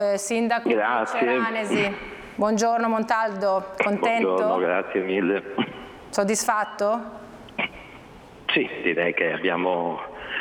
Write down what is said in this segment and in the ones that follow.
Sindaco di Ceranesi. Buongiorno Montaldo, contento? Buongiorno, grazie mille. Soddisfatto? Sì, direi che abbiamo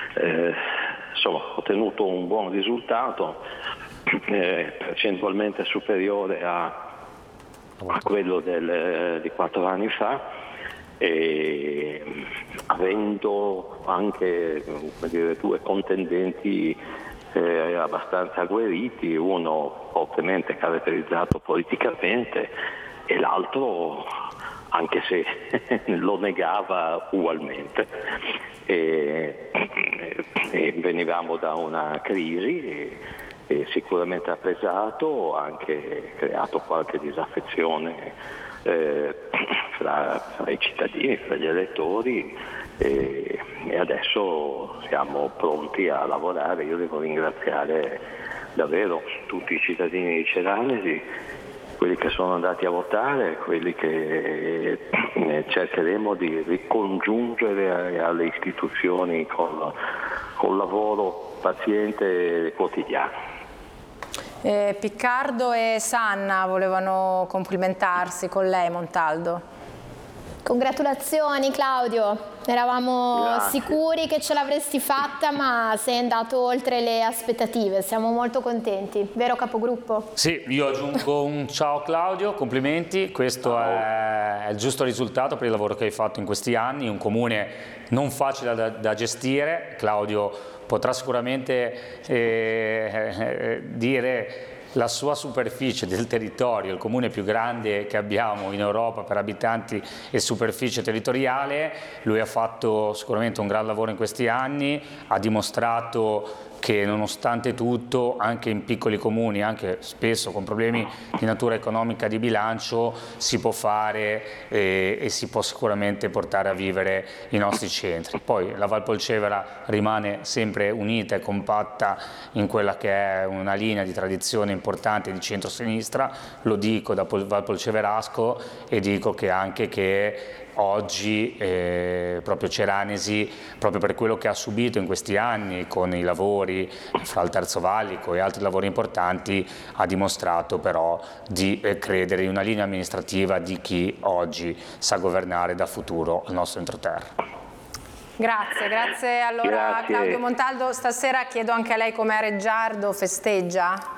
ottenuto un buon risultato, percentualmente superiore a quello di 4 anni fa, e avendo anche due contendenti abbastanza agguerriti, uno fortemente caratterizzato politicamente e l'altro, anche se lo negava ugualmente. E venivamo da una crisi e sicuramente ha pesato, ha anche creato qualche disaffezione fra i cittadini, fra gli elettori, e adesso siamo pronti a lavorare. Io devo ringraziare davvero tutti i cittadini di Ceranesi, quelli che sono andati a votare, quelli che cercheremo di ricongiungere alle istituzioni con lavoro paziente e quotidiano. Piccardo e Sanna volevano complimentarsi con lei, Montaldo. Congratulazioni Claudio, eravamo Grazie. sicuri che ce l'avresti fatta, ma sei andato oltre le aspettative, siamo molto contenti, vero capogruppo? Sì, io aggiungo un ciao Claudio, complimenti, questo è il giusto risultato per il lavoro che hai fatto in questi anni, un comune non facile da gestire. Claudio potrà sicuramente dire la sua superficie del territorio, il comune più grande che abbiamo in Europa per abitanti e superficie territoriale. Lui ha fatto sicuramente un gran lavoro in questi anni, ha dimostrato che nonostante tutto, anche in piccoli comuni, anche spesso con problemi di natura economica di bilancio, si può fare e si può sicuramente portare a vivere i nostri centri. Poi la Val Polcevera rimane sempre unita e compatta in quella che è una linea di tradizione importante di centro-sinistra, lo dico da Val Polceverasco, e dico che anche che oggi proprio Ceranesi, proprio per quello che ha subito in questi anni con i lavori fra il Terzo Valico e altri lavori importanti, ha dimostrato però di credere in una linea amministrativa di chi oggi sa governare da futuro il nostro entroterra. Grazie. Allora Grazie. Claudio Montaldo, stasera chiedo anche a lei com'è Reggiardo, festeggia?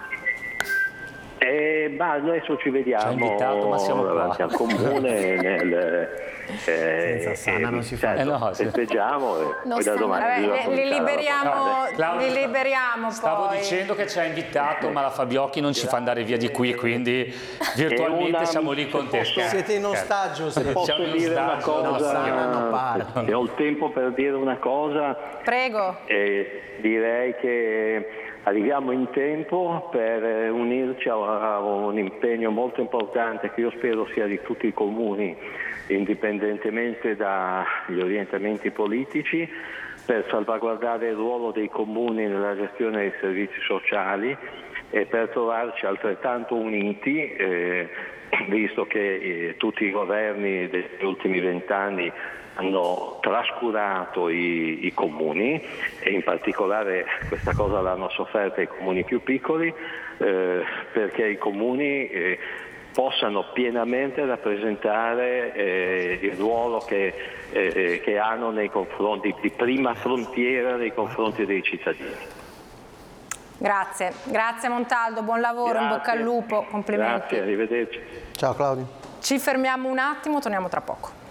Adesso ci vediamo. Ci ha invitato, ma siamo davanti qua al comune senza Sana non si fa. Festeggiamo e poi da domani li liberiamo Stavo poi. dicendo che ci ha invitato, ma la Fabiocchi non ci fa andare via di qui, quindi virtualmente siamo lì con te. Siete in ostaggio, se posso dire una cosa, se ho il tempo per dire una cosa. Prego. Direi che arriviamo in tempo per unirci a un impegno molto importante che io spero sia di tutti i comuni, indipendentemente dagli orientamenti politici, per salvaguardare il ruolo dei comuni nella gestione dei servizi sociali e per trovarci altrettanto uniti, visto che tutti i governi degli ultimi 20 anni hanno trascurato i comuni, e in particolare questa cosa l'hanno sofferta i comuni più piccoli, perché i comuni possano pienamente rappresentare il ruolo che hanno nei confronti di prima frontiera nei confronti dei cittadini. Grazie Montaldo, buon lavoro, in bocca al lupo, complimenti. Grazie, arrivederci. Ciao Claudio. Ci fermiamo un attimo, torniamo tra poco.